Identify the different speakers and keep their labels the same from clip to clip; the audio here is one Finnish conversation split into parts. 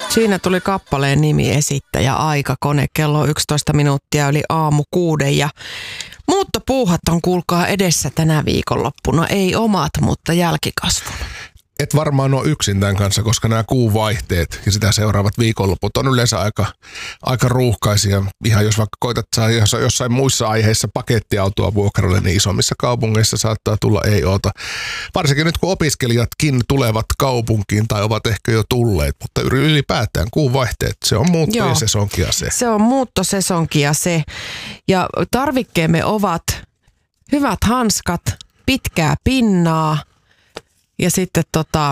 Speaker 1: Siinä tuli kappaleen nimi, esittäjä, aikakone, kello 11 minuuttia yli aamu 6 ja muuttopuuhat on kuulkaa edessä tänä viikonloppuna. Ei omat, mutta jälkikasvun.
Speaker 2: Et varmaan ole yksin tämän kanssa, koska nämä kuuvaihteet ja sitä seuraavat viikonloput on yleensä aika ruuhkaisia. Ihan jos vaikka koetat saa jossain muissa aiheissa pakettiautoa vuokralle, niin isommissa kaupungeissa saattaa tulla ei-oota. Varsinkin nyt kun opiskelijatkin tulevat kaupunkiin tai ovat ehkä jo tulleet, mutta ylipäätään kuuvaihteet, se on muutto ja sesonkia se.
Speaker 1: Se on muuttosesonkia se. Ja tarvikkeemme ovat hyvät hanskat, pitkää pinnaa. Ja sitten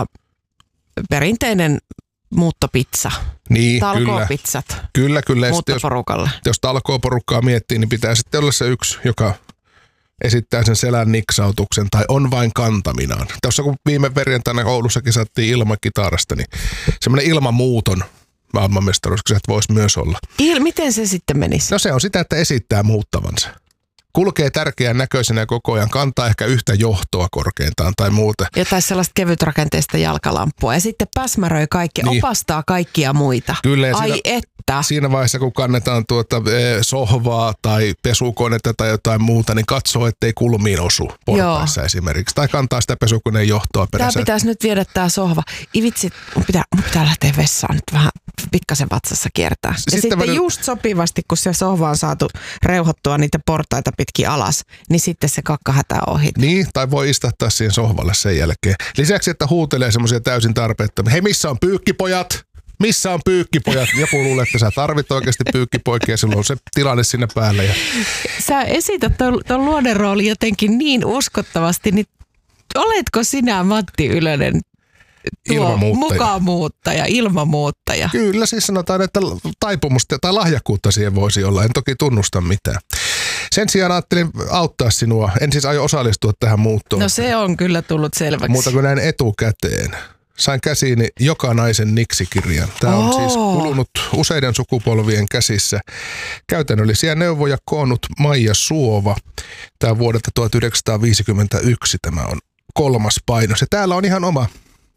Speaker 1: perinteinen muuttopizza.
Speaker 2: Niin,
Speaker 1: talkoopizzat.
Speaker 2: Kyllä.
Speaker 1: Muuttoporukalle.
Speaker 2: Jos talkooporukkaa miettii, niin pitää sitten olla se yksi, joka esittää sen selän niksautuksen tai on vain kantaminaan. Tuossa kun viime perjantaina Oulussa kisattiin ilman kitarasta, niin semmoinen ilmamuuton maailmanmestaruus, se voisi myös olla.
Speaker 1: Miten se sitten menisi?
Speaker 2: No se on sitä, että esittää muuttavansa. Kulkee tärkeän näköisenä koko ajan, kantaa ehkä yhtä johtoa korkeintaan tai muuta.
Speaker 1: Jotain sellaista kevytrakenteista jalkalampua ja sitten päsmäröi kaikki, niin. Opastaa kaikkia muita.
Speaker 2: Kyllä,
Speaker 1: Siinä
Speaker 2: vaiheessa, kun kannetaan sohvaa tai pesukonetta tai jotain muuta, niin katsoo, ettei kulmiin osu portaissa esimerkiksi. Tai kantaa sitä pesukoneen johtoa perässä.
Speaker 1: Tämä pitäisi nyt viedä tämä sohva. Vitsi, mun pitää lähteä vessaan nyt vähän pikkasen vatsassa kiertää. Ja sitten just sopivasti, kun se sohva on saatu reuhottua niitä portaita pitkin alas, niin sitten se kakkahätä ohi.
Speaker 2: Niin, tai voi istahtaa siihen sohvalle sen jälkeen. Lisäksi, että huutelee semmoisia täysin tarpeettomia. Hei, missä on pyykkipojat? Missä on pyykkipojat? Joku luulee, että sä tarvit oikeasti pyykkipoikia, silloin on se tilanne sinne päälle. Ja... Sä
Speaker 1: esität ton luoderooli jotenkin niin uskottavasti, niin oletko sinä Matti Ylönen mukaanmuuttaja, ilmamuuttaja?
Speaker 2: Kyllä, siis sanotaan, että taipumusta tai lahjakkuutta siihen voisi olla. En toki tunnusta mitään. Sen sijaan ajattelin auttaa sinua. En siis aio osallistua tähän muuttoon.
Speaker 1: No se on kyllä tullut selväksi.
Speaker 2: Muuta kuin näin etukäteen. Sain käsiini Joka naisen niksikirjan. Tämä on siis kulunut useiden sukupolvien käsissä. Käytännöllisiä neuvoja koonnut Maija Suova. Tämä on vuodelta 1951. Tämä on 3. painos. Ja täällä on ihan oma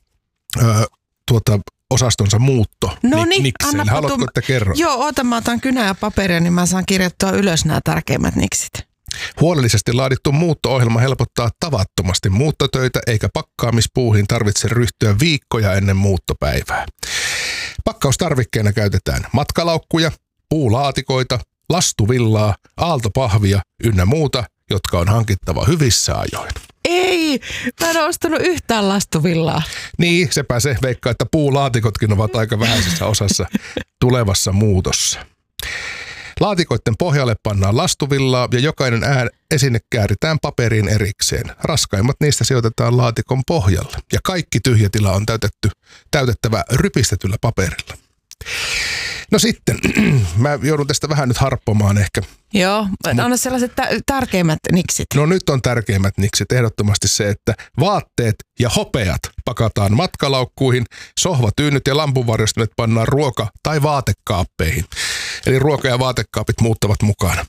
Speaker 2: osastonsa muutto.
Speaker 1: No niin,
Speaker 2: haluatko, että kerro?
Speaker 1: Joo, mä otan kynää ja paperia, niin mä saan kirjoittaa ylös nämä tärkeimmät niksit.
Speaker 2: Huolellisesti laadittu muutto-ohjelma helpottaa tavattomasti muuttotöitä, eikä pakkaamispuuhin tarvitse ryhtyä viikkoja ennen muuttopäivää. Pakkaustarvikkeena käytetään matkalaukkuja, puulaatikoita, lastuvillaa, aaltopahvia ynnä muuta, jotka on hankittava hyvissä ajoin.
Speaker 1: Ei, mä en ole ostanut yhtään lastuvillaa.
Speaker 2: Niin, sepä se. Veikkaa, että puulaatikotkin ovat aika vähäisessä osassa tulevassa muutossa. Laatikoiden pohjalle pannaan lastuvillaa ja jokainen esine kääritään paperiin erikseen. Raskaimmat niistä sijoitetaan laatikon pohjalle ja kaikki tyhjä tila on täytettävä rypistetyllä paperilla. No sitten, mä joudun tästä vähän nyt harppomaan ehkä.
Speaker 1: Joo, anna sellaiset tärkeimmät niksit.
Speaker 2: No nyt on tärkeimmät niksit. Ehdottomasti se, että vaatteet ja hopeat pakataan matkalaukkuihin, sohvatyynyt ja lampunvarjostimet pannaan ruoka- tai vaatekaappeihin. Eli ruoka- ja vaatekaapit muuttavat mukana.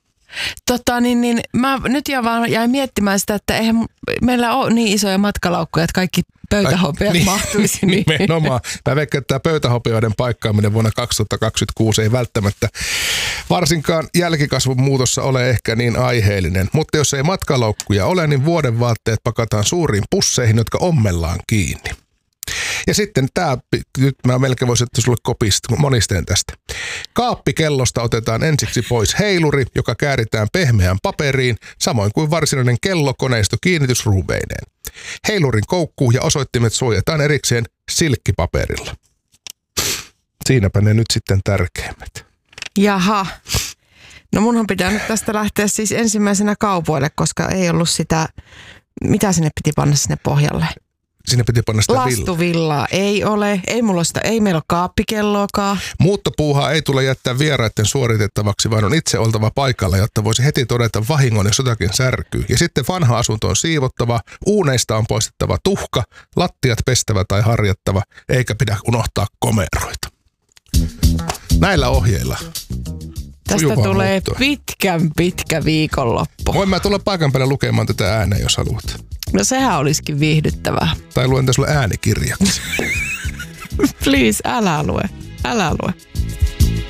Speaker 1: Mä nyt jäin miettimään sitä, että eihän meillä ole niin isoja matkalaukkuja, että kaikki pöytähopeat mahtuisi.
Speaker 2: Nimenomaan. Mä veikkaan, että tämä pöytähopeoiden paikkaaminen vuonna 2026 ei välttämättä varsinkaan jälkikasvun muutossa ole ehkä niin aiheellinen. Mutta jos ei matkalaukkuja ole, niin vuoden vaatteet pakataan suuriin pusseihin, jotka ommellaan kiinni. Ja sitten nyt mä melkein voisin ottaa sulle kopista, monisteen tästä. Kaappikellosta otetaan ensiksi pois heiluri, joka kääritään pehmeään paperiin, samoin kuin varsinainen kellokoneisto kiinnitysruuveineen. Heilurin koukku ja osoittimet suojataan erikseen silkkipaperilla. Siinäpä ne nyt sitten tärkeimmät.
Speaker 1: Jaha. No munhan pitää nyt tästä lähteä siis ensimmäisenä kaupoille, koska ei ollut sitä, mitä sinne piti panna sinne pohjalle?
Speaker 2: Sinne piti panna sitä
Speaker 1: lastuvillaa ei ole, ei meillä ole kaappikelloakaan.
Speaker 2: Muuttopuuhaa ei tule jättää vieraiden suoritettavaksi, vaan on itse oltava paikalla, jotta voisi heti todeta vahingon, jos jotakin särkyy. Ja sitten vanha asunto on siivottava, uuneista on poistettava tuhka, lattiat pestävä tai harjattava, eikä pidä unohtaa komeroita. Näillä ohjeilla.
Speaker 1: Tästä tulee pitkä viikonloppu.
Speaker 2: Voin mä tulla paikan päälle lukemaan tätä ääneen, jos haluat.
Speaker 1: No sehän olisikin viihdyttävää.
Speaker 2: Tai luen tässä sulle äänikirjaksi.
Speaker 1: Please, älä lue. Älä lue.